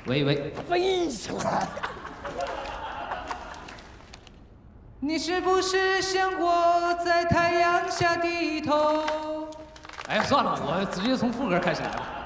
喂喂， 飞起来！ 你是不是想我在太阳下低头？哎，算了，我直接从副歌开始来吧。